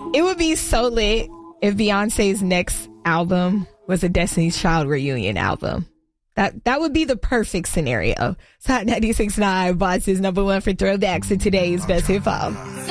It would be so lit if Beyonce's next album was a Destiny's Child reunion album. That would be the perfect scenario. So Hot 96.9 Boss is number one for throwbacks in today's best hip hop.